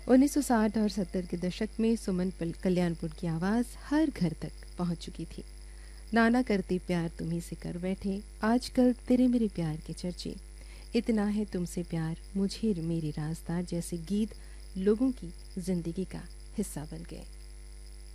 1960 और 70 के दशक में सुमन कल्याणपुर की आवाज़ हर घर तक पहुंच चुकी थी। नाना करते प्यार तुम्ही से कर बैठे, आजकल तेरे मेरे प्यार के चर्चे, इतना है तुमसे प्यार मुझे मेरे राजदार जैसे गीत लोगों की जिंदगी का हिस्सा बन गए।